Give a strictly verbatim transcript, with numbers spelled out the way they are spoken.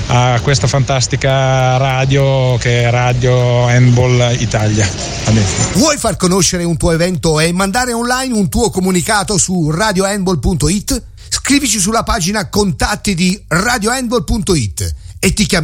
a questa fantastica radio che è Radio Handball Italia. Vuoi far conoscere un tuo evento e mandare online un tuo comunicato su radio handball punto it? Scrivici sulla pagina contatti di radio handball punto it e ti chiamiamo